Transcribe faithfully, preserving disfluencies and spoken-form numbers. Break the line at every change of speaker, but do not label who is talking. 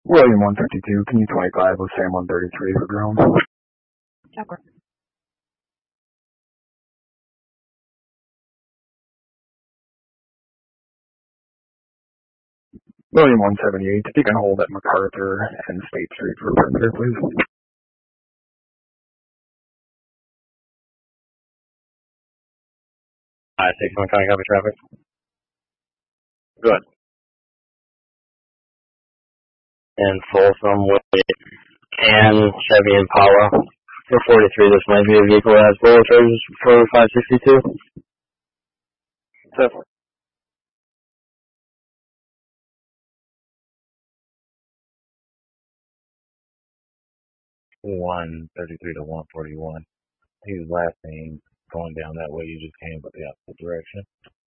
William one fifty-two, can you twenty-five with Sam one thirty-three for ground?
Of course.
William one seventy-eight, if you can hold at MacArthur and State Street for perimeter, please.
I six one county copy traffic. Good. And Folsom with Can, Chevy Impala. For forty-three, this might be a vehicle that has bullet charges for five sixty-two. Definitely.
one thirty-three to one forty-one. He's last name going down that way you just came, but the opposite direction.